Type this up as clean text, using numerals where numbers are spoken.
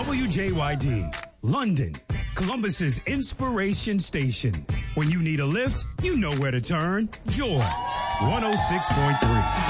WJYD, London, Columbus's inspiration station. When you need a lift, you know where to turn. Joy, 106.3.